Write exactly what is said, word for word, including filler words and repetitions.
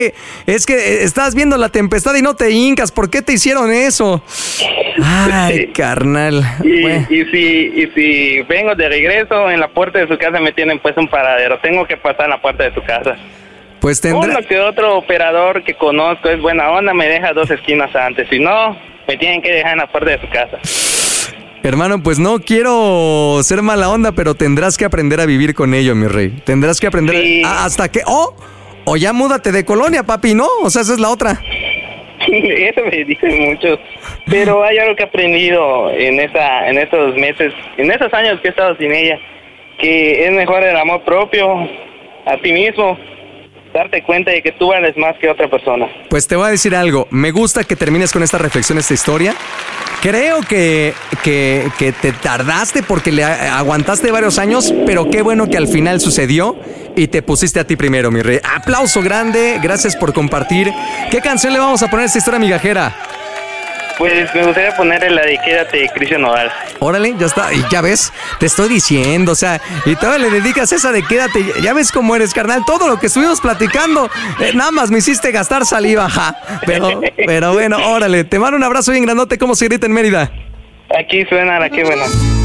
Es que estás viendo la tempestad y no te hincas. ¿Por qué te hicieron eso? Ay, sí. Carnal. Y, bueno. y, si, y si vengo de regreso, en la puerta de su casa me tienen pues un paradero. Tengo que pasar en la puerta de su casa. Pues tendrá... Uno que otro operador que conozco es buena onda, me deja dos esquinas antes. Si no, me tienen que dejar en la puerta de su casa. Hermano, pues no quiero ser mala onda, pero tendrás que aprender a vivir con ello, mi rey. Tendrás que aprender sí. a, hasta que... Oh, o ya múdate de colonia, papi, ¿no? O sea, esa es la otra. Eso me dicen muchos. Pero hay algo que he aprendido en esa, en estos meses, en esos años que he estado sin ella, que es mejor el amor propio a ti mismo. Darte cuenta de que tú vales más que otra persona. Pues te voy a decir algo. Me gusta que termines con esta reflexión, esta historia. Creo que, que, que te tardaste porque le aguantaste varios años, pero qué bueno que al final sucedió y te pusiste a ti primero, mi rey. Aplauso grande, gracias por compartir. ¿Qué canción le vamos a poner a esta historia migajera? Pues me gustaría ponerle la de Quédate, Cristian Nodal. Órale, ya está, y ya ves, te estoy diciendo, o sea, y todavía le dedicas esa de Quédate, ya ves cómo eres, carnal, todo lo que estuvimos platicando, eh, nada más me hiciste gastar saliva, ja. Pero, pero bueno, órale, te mando un abrazo bien grandote, ¿cómo se grita en Mérida? Aquí suena la que buena.